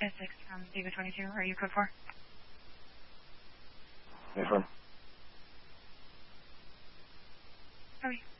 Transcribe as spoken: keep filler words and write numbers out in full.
S six from Diva twenty-two. Are you code four? Affirm. Sorry.